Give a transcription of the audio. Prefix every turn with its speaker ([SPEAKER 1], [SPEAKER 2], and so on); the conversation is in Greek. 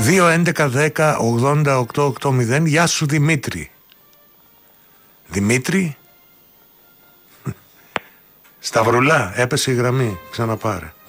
[SPEAKER 1] 2-11-10-80-880. Γεια σου Δημήτρη. Δημήτρη. Σταυρουλά, έπεσε η γραμμή. Ξαναπάρε.